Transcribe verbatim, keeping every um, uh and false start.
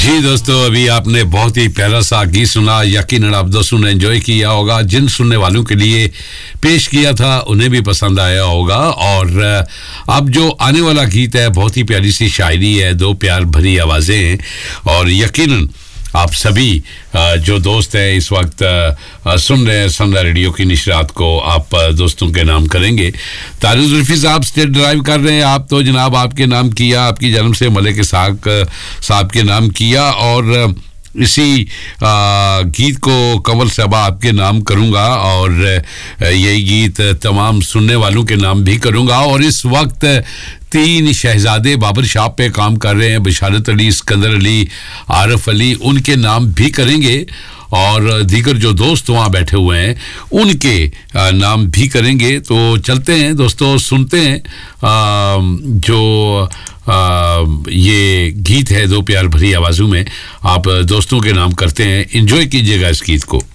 जी दोस्तों, अभी आपने बहुत ही प्यारा सा गीत सुना। यकीनन आप दोस्तों ने एंजॉय किया होगा। जिन सुनने वालों के लिए पेश किया था उन्हें भी पसंद आया होगा। और अब जो आने वाला गीत है, बहुत ही प्यारी सी शायरी है, दो प्यार भरी आवाज़ें हैं। और यकीनन आप सभी जो दोस्त हैं इस वक्त सुन रहे हैं संडा रेडियो की निशरात को, आप दोस्तों के नाम करेंगे। तारिक जुल्फी साहब स्टेट ड्राइव कर रहे हैं, आप तो जनाब आपके नाम किया, आपकी जन्म से मलिक इसाक साहब के नाम किया। और इसी आ, गीत को कंवल साहबा आपके नाम करूंगा और यही गीत तमाम सुनने वालों के नाम भी करूंगा। और इस वक्त तीन शहजादे बाबर शाह पे काम कर रहे हैं, बशारत अली, सिकंदर अली, आरिफ अली, उनके नाम भी करेंगे। और दीगर जो दोस्त वहाँ बैठे हुए हैं उनके नाम भी करेंगे। तो चलते हैं दोस्तों, सुनते हैं आ, जो आ, ये गीत है दो प्यार भरी आवाज़ों में। आप दोस्तों के नाम करते हैं, एंजॉय कीजिएगा इस गीत को।